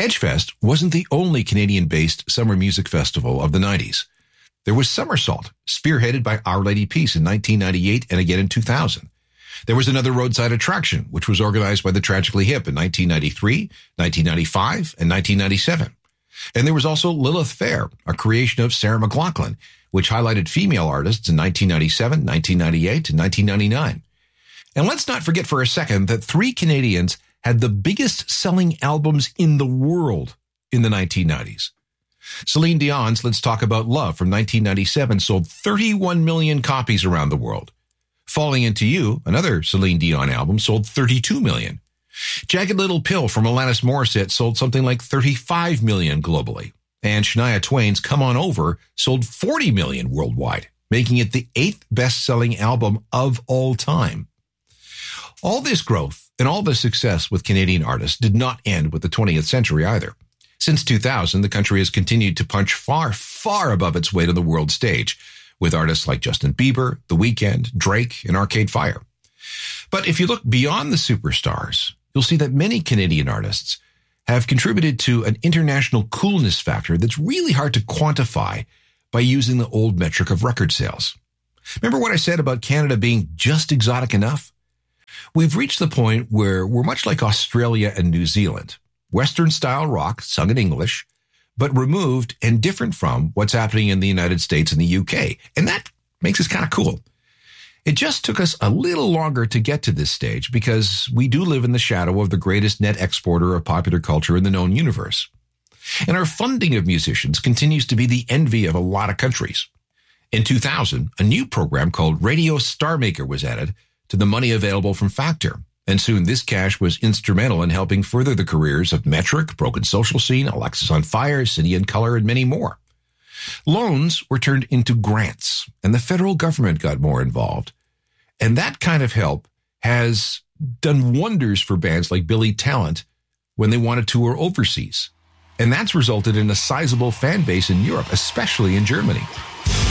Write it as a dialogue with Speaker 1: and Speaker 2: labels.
Speaker 1: Edgefest wasn't the only Canadian-based summer music festival of the 90s. There was Somersault, spearheaded by Our Lady Peace in 1998 and again in 2000. There was another roadside attraction, which was organized by the Tragically Hip in 1993, 1995, and 1997. And there was also Lilith Fair, a creation of Sarah McLachlan, which highlighted female artists in 1997, 1998, and 1999. And let's not forget for a second that 3 Canadians had the biggest selling albums in the world in the 1990s. Celine Dion's Let's Talk About Love from 1997 sold 31 million copies around the world. Falling Into You, another Celine Dion album, sold 32 million. Jagged Little Pill from Alanis Morissette sold something like 35 million globally. And Shania Twain's Come On Over sold 40 million worldwide, making it the 8th best-selling album of all time. All this growth and all this success with Canadian artists did not end with the 20th century either. Since 2000, the country has continued to punch far, far above its weight on the world stage, with artists like Justin Bieber, The Weeknd, Drake, and Arcade Fire. But if you look beyond the superstars, you'll see that many Canadian artists have contributed to an international coolness factor that's really hard to quantify by using the old metric of record sales. Remember what I said about Canada being just exotic enough? We've reached the point where we're much like Australia and New Zealand. Western-style rock, sung in English, but removed and different from what's happening in the United States and the UK. And that makes us kind of cool. It just took us a little longer to get to this stage because we do live in the shadow of the greatest net exporter of popular culture in the known universe. And our funding of musicians continues to be the envy of a lot of countries. In 2000, a new program called Radio Star Maker was added to the money available from Factor. And soon this cash was instrumental in helping further the careers of Metric, Broken Social Scene, Alexis on Fire, City and Color, and many more. Loans were turned into grants, and the federal government got more involved. And that kind of help has done wonders for bands like Billy Talent when they want to tour overseas. And that's resulted in a sizable fan base in Europe, especially in Germany.